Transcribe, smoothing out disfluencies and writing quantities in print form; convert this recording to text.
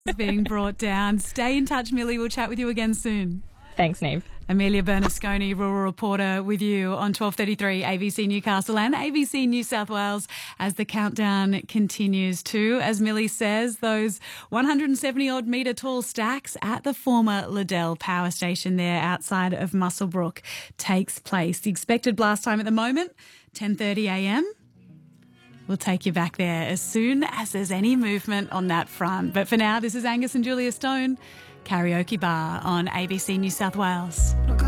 being brought down. Stay in touch, Millie. We'll chat with you again soon. Thanks, Neve. Amelia Bernasconi, rural reporter, with you on 12:33 ABC Newcastle and ABC New South Wales as the countdown continues to, as Millie says, those 170-odd metre tall stacks at the former Liddell Power Station there outside of Muswellbrook takes place. The expected blast time at the moment, 10:30am. We'll take you back there as soon as there's any movement on that front. But for now, this is Angus and Julia Stone, Karaoke Bar on ABC New South Wales.